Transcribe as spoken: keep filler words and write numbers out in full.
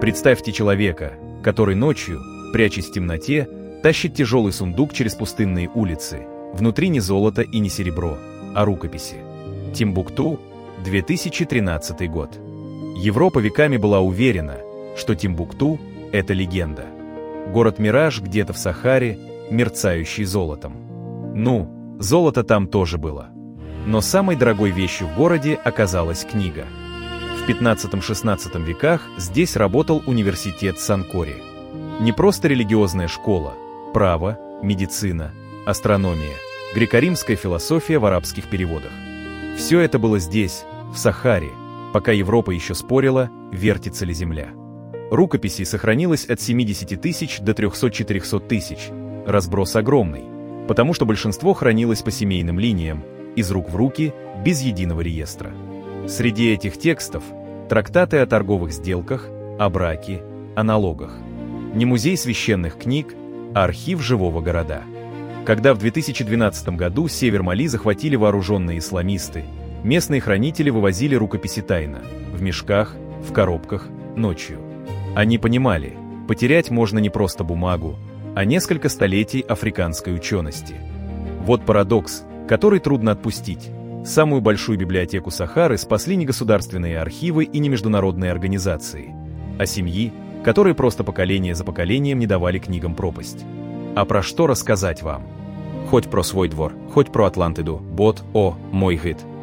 Представьте человека, который ночью, прячась в темноте, тащит тяжелый сундук через пустынные улицы. Внутри не золото и не серебро, а рукописи. Тимбукту, две тысячи тринадцатый год. Европа веками была уверена, что Тимбукту – это легенда. Город-мираж где-то в Сахаре, мерцающий золотом. Ну, золото там тоже было. Но самой дорогой вещью в городе оказалась книга. В пятнадцатом-шестнадцатом веках здесь работал университет Санкори. Не просто религиозная школа, право, медицина, астрономия, греко-римская философия в арабских переводах. Все это было здесь, в Сахаре, пока Европа еще спорила, вертится ли земля. Рукописей сохранилось от семидесяти тысяч до трёхсот-четырёхсот тысяч. Разброс огромный, потому что большинство хранилось по семейным линиям, из рук в руки, без единого реестра. Среди этих текстов трактаты о торговых сделках, о браке, о налогах. Не музей священных книг, а архив живого города. Когда в две тысячи двенадцатом году север Мали захватили вооруженные исламисты, местные хранители вывозили рукописи тайно, в мешках, в коробках, ночью. Они понимали, потерять можно не просто бумагу, а несколько столетий африканской учености. Вот парадокс, который трудно отпустить. Самую большую библиотеку Сахары спасли не государственные архивы и не международные организации, а семьи, которые просто поколение за поколением не давали книгам пропасть. А про что рассказать вам? Хоть про свой двор, хоть про Атлантиду, бот, о, мой гид.